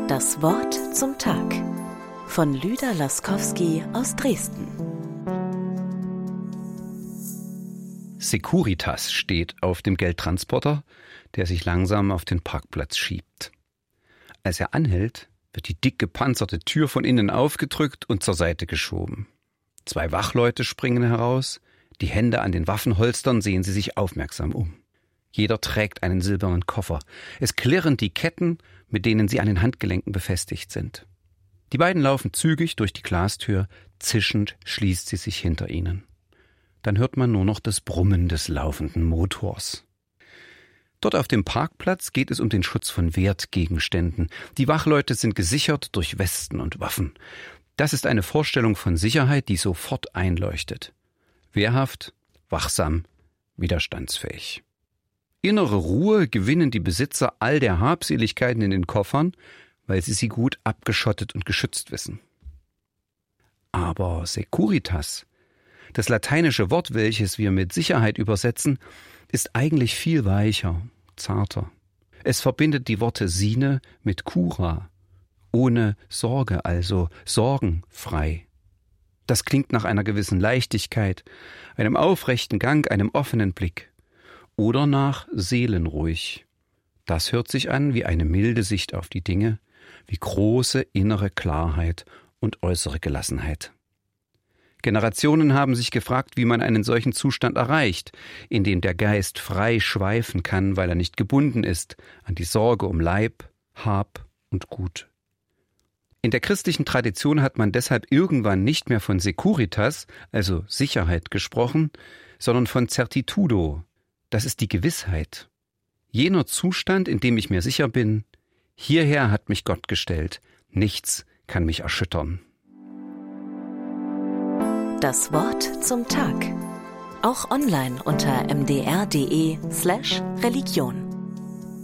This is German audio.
Das Wort zum Tag von Lyda Laskowski aus Dresden. Securitas steht auf dem Geldtransporter, der sich langsam auf den Parkplatz schiebt. Als er anhält, wird die dick gepanzerte Tür von innen aufgedrückt und zur Seite geschoben. 2 Wachleute springen heraus, die Hände an den Waffenholstern sehen sie sich aufmerksam um. Jeder trägt einen silbernen Koffer. Es klirren die Ketten, mit denen sie an den Handgelenken befestigt sind. Die beiden laufen zügig durch die Glastür, zischend schließt sie sich hinter ihnen. Dann hört man nur noch das Brummen des laufenden Motors. Dort auf dem Parkplatz geht es um den Schutz von Wertgegenständen. Die Wachleute sind gesichert durch Westen und Waffen. Das ist eine Vorstellung von Sicherheit, die sofort einleuchtet. Wehrhaft, wachsam, widerstandsfähig. Innere Ruhe gewinnen die Besitzer all der Habseligkeiten in den Koffern, weil sie gut abgeschottet und geschützt wissen. Aber Securitas, das lateinische Wort, welches wir mit Sicherheit übersetzen, ist eigentlich viel weicher, zarter. Es verbindet die Worte sine mit cura, ohne Sorge, also sorgenfrei. Das klingt nach einer gewissen Leichtigkeit, einem aufrechten Gang, einem offenen Blick. Oder nach seelenruhig. Das hört sich an wie eine milde Sicht auf die Dinge, wie große innere Klarheit und äußere Gelassenheit. Generationen haben sich gefragt, wie man einen solchen Zustand erreicht, in dem der Geist frei schweifen kann, weil er nicht gebunden ist an die Sorge um Leib, Hab und Gut. In der christlichen Tradition hat man deshalb irgendwann nicht mehr von Securitas, also Sicherheit, gesprochen, sondern von Certitudo. Das ist die Gewissheit. Jener Zustand, in dem ich mir sicher bin, hierher hat mich Gott gestellt, nichts kann mich erschüttern. Das Wort zum Tag. Auch online unter mdr.de/Religion.